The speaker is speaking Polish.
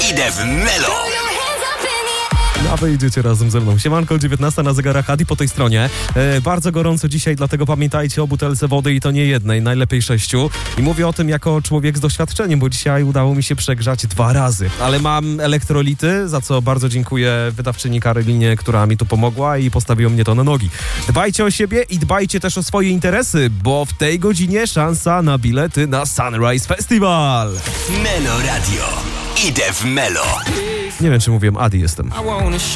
Idę w Melo. A wy idziecie razem ze mną. Siemanko, 19 na zegarach, Adi po tej stronie. Bardzo gorąco dzisiaj, dlatego pamiętajcie o butelce wody i to nie jednej, najlepiej 6. I mówię o tym jako człowiek z doświadczeniem, bo dzisiaj udało mi się przegrzać 2 razy. Ale mam elektrolity, za co bardzo dziękuję wydawczyni Karolinie, która mi tu pomogła i postawiła mnie to na nogi. Dbajcie o siebie i dbajcie też o swoje interesy, bo w tej godzinie szansa na bilety na Sunrise Festival. Melo Radio. Idę w Melo. Nie wiem, czy mówiłem, Adi jestem.